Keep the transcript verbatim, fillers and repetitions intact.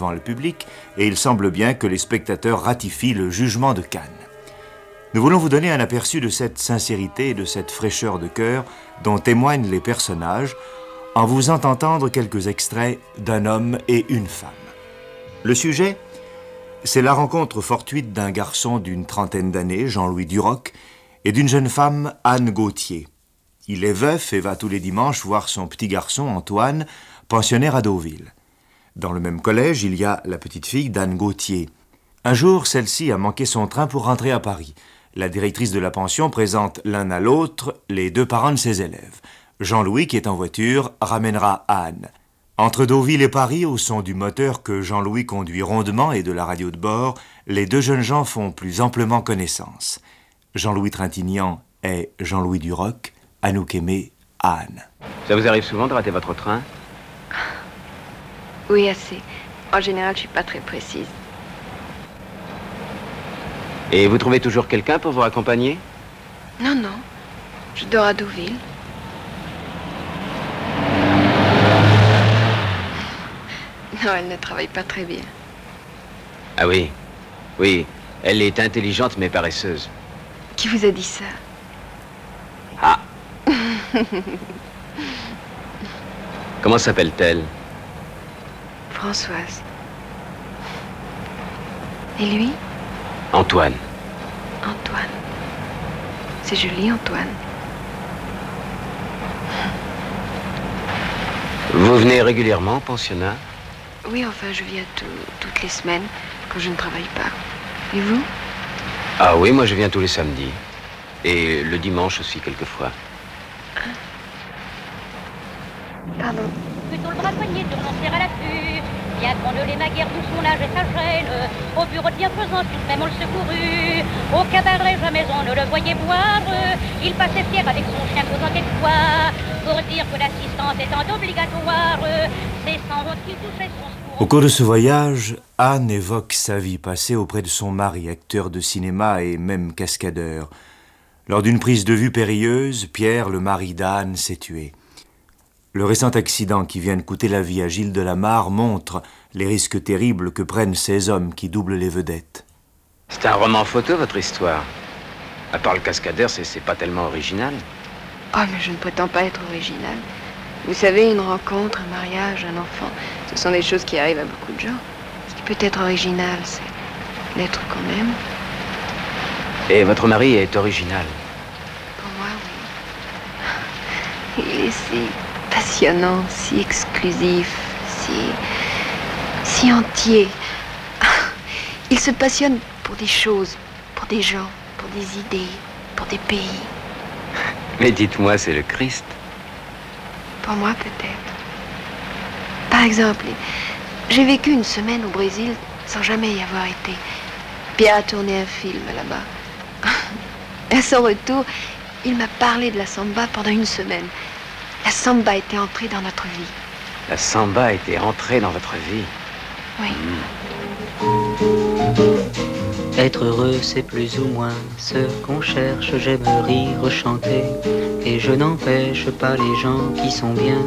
devant le public et il semble bien que les spectateurs ratifient le jugement de Cannes. Nous voulons vous donner un aperçu de cette sincérité et de cette fraîcheur de cœur dont témoignent les personnages en vous faisant entendre quelques extraits d'un homme et une femme. Le sujet, c'est la rencontre fortuite d'un garçon d'une trentaine d'années, Jean-Louis Duroc, et d'une jeune femme, Anne Gauthier. Il est veuf et va tous les dimanches voir son petit garçon, Antoine, pensionnaire à Deauville. Dans le même collège, il y a la petite fille d'Anne Gauthier. Un jour, celle-ci a manqué son train pour rentrer à Paris. La directrice de la pension présente l'un à l'autre les deux parents de ses élèves. Jean-Louis, qui est en voiture, ramènera Anne. Entre Deauville et Paris, au son du moteur que Jean-Louis conduit rondement et de la radio de bord, les deux jeunes gens font plus amplement connaissance. Jean-Louis Trintignant est Jean-Louis Duroc, Anouk Aimée, Anne. Ça vous arrive souvent de rater votre train? Oui, assez. En général, je suis pas très précise. Et vous trouvez toujours quelqu'un pour vous accompagner? Non, non. Je dors à Deauville. Non, elle ne travaille pas très bien. Ah oui, oui, elle est intelligente mais paresseuse. Qui vous a dit ça? Ah. Comment s'appelle-t-elle? Françoise. Et lui? Antoine. Antoine. C'est joli, Antoine. Vous venez régulièrement au pensionnat? Oui, enfin, je viens tout, toutes les semaines, quand je ne travaille pas. Et vous? Ah oui, moi je viens tous les samedis. Et le dimanche aussi, quelquefois. Pardon. Plutôt le braconnier de renoncer à l'affût. Bien qu'on ne l'aima guère d'où son âge et sa gêne. Au bureau de bienfaisance, tout de même on le secourut. Au cabaret, jamais on ne le voyait boire. Il passait fier avec son chien causant quelquefois. Pour dire que l'assistance étant obligatoire, c'est sans honte qu'il touchait son secours. Au cours de ce voyage, Anne évoque sa vie passée auprès de son mari, acteur de cinéma et même cascadeur. Lors d'une prise de vue périlleuse, Pierre, le mari d'Anne, s'est tué. Le récent accident qui vient de coûter la vie à Gilles Delamarre montre les risques terribles que prennent ces hommes qui doublent les vedettes. C'est un roman photo, votre histoire. À part le cascadeur, c'est, c'est pas tellement original. Oh, mais je ne prétends pas être originale. Vous savez, une rencontre, un mariage, un enfant, ce sont des choses qui arrivent à beaucoup de gens. Ce qui peut être original, c'est l'être qu'on aime. Et votre mari est original. Pour moi, oui. Il est si passionnant, si exclusif, si... si entier. Il se passionne pour des choses, pour des gens, pour des idées, pour des pays. Mais dites-moi, c'est le Christ. Pour moi, peut-être. Par exemple, j'ai vécu une semaine au Brésil sans jamais y avoir été. Pierre a tourné un film là-bas. À son retour, il m'a parlé de la samba pendant une semaine. La samba était entrée dans notre vie. La samba était entrée dans votre vie. Oui. Mmh. Être heureux, c'est plus ou moins ce qu'on cherche. J'aime rire, chanter, et je n'empêche pas les gens qui sont bien